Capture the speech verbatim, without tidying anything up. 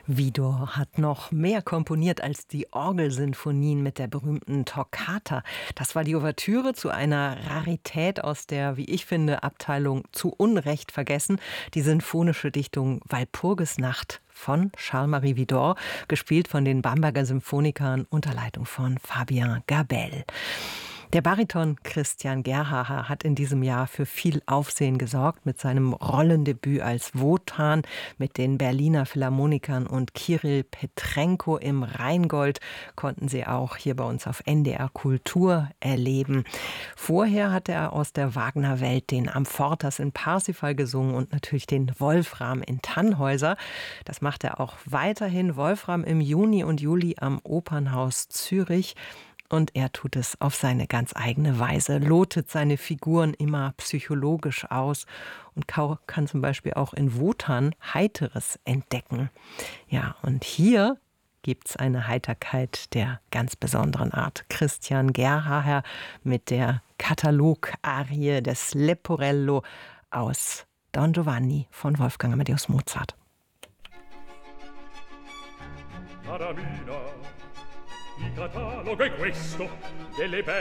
Widor hat noch mehr komponiert als die Orgelsinfonien mit der berühmten Toccata. Das war die Ouvertüre zu einer Rarität aus der, wie ich finde, Abteilung zu Unrecht vergessen, die sinfonische Dichtung Walpurgisnacht von Charles-Marie Widor, gespielt von den Bamberger Symphonikern unter Leitung von Fabien Gabel. Der Bariton Christian Gerhaher hat in diesem Jahr für viel Aufsehen gesorgt mit seinem Rollendebüt als Wotan mit den Berliner Philharmonikern und Kirill Petrenko im Rheingold konnten Sie auch hier bei uns auf N D R Kultur erleben. Vorher hatte er aus der Wagner-Welt den Amfortas in Parsifal gesungen und natürlich den Wolfram in Tannhäuser. Das macht er auch weiterhin. Wolfram im Juni und Juli am Opernhaus Zürich. Und er tut es auf seine ganz eigene Weise, lotet seine Figuren immer psychologisch aus und kann zum Beispiel auch in Wotan Heiteres entdecken. Ja, und hier gibt es eine Heiterkeit der ganz besonderen Art. Christian Gerhaher mit der Katalogarie des Leporello aus Don Giovanni von Wolfgang Amadeus Mozart. Caramina, il catalogo è questo delle belle